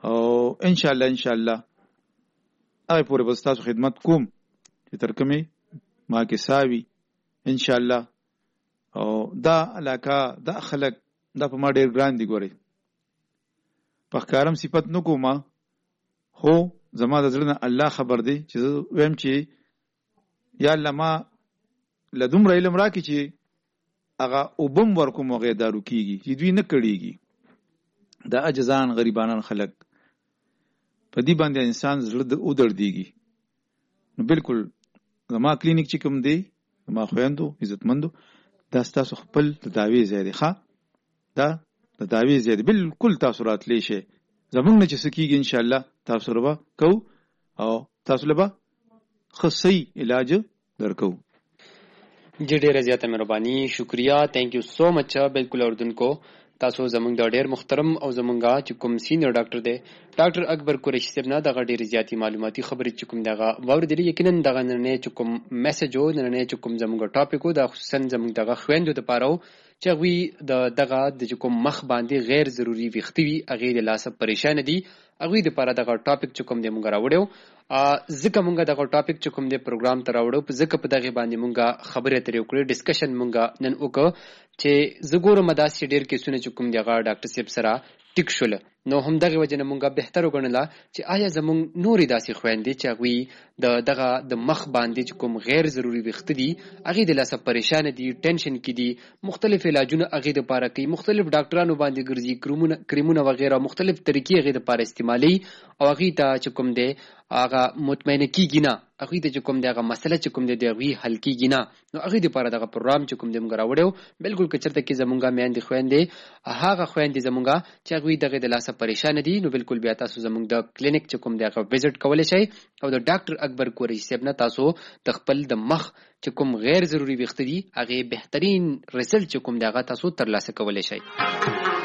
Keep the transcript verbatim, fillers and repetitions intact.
او ان شاء الله ان شاء الله هغه پورې بس تاسو خدمت کوم چې تر کومه ما کې ساوي ان شاء الله. او دا علاقه دا خلک دا په ما ډېر ګران دي. ګوري په ښکارم صفت نه کومه، خو زما د زړه نه الله خبر دی چې زه ویم چې یا الله ما له دومره علم راکړي چې هغه اوبم ورکوم هغې دارو کېږي چې دوی نه کړېږي. دا عجزان غریبانان خلک په دې باندې انسان زړه ودردېږي. نو بالکل زما کلینیک چې کوم دی زما خویندو عزتمندو دا ستاسو خپل تداوی ځای دی. ښه دا تداوی ځای دی، بالکل تاسو راتلی شئ. زمونږ نه چې څه کېږي انشاءالله تاسو سره به کوو او تاسو له به ښه صحیح علاج درکوو. جی ډیره زیاته مهرباني، شکریہ، تھینک یو سو مچ. بالکل اردوونکو تاسو زمونږ د ډیر محترم او زمونږه چې کوم سینیئر ډاکټر دی ډاکټر اکبر قریشي صاحب نه دغه ډیر زیاتی معلوماتي خبرې چې کوم دغه واوریدلې. یقینا دغه نه چې کوم میسج او نه چې کوم زمونږ ټاپک او د خصوصا زمونږ دغه خويندو د پاره چې وی د دغه د کوم مخ باندې غیر ضروری ویختي وي هغه د لاسه پریشان دي هغه د پاره دغه ټاپک چې کوم د مونږ راوړو ځکه مونږ دغه ټاپک چې کوم د پروګرام ته راوړو ځکه په دغه باندې مونږ خبرې اترې وکړې ډسکشن مونږ نن وکړو چې زګور مداسي ډیر کیسونه چې کوم دغه ډاکټر صاحب سره ټیک شول. نو هم دغه وجه نه مونږه بهتر وګڼله چې آیا زمونږ نورې داسې خويندې چې هغوی د دغه د مخ باندې چې کوم غیر ضروري ویښته دي هغې د لاسه پریشان دي، ټینشن کې دي، مختلف علاجونه هغې دپاره کوي، مختلف ډاکټرانو باندې ګرځي، کریمونه وغیره مختلف طریقې هغې دپاره استعمالوي او هغې ته چې کوم دی هغه مطمئنه کېږي نه، هغوی ته چې کوم دی هغه مسله چې کوم دی د هغوی حل کېږي نه. نو هغې دپاره دغه پروګرام چې کوم دی موږ راوړی و. بلکل که چېرته کې زمونږه میندې خویندې هغه خویندې زمونږه چې هغوی دغې د لاسه پریشان دي نو بالکل بیا تاسو زمونږ د کلینیک چې کوم دی هغه وزټ کولی شئ او د ډاکټر اکبر قریشي صاحب نه تاسو د خپل د مخ چې کوم غیر ضروري ویښته دي هغې بهترین رزلټ چې کوم دی هغه تاسو ترلاسه کولی شئ.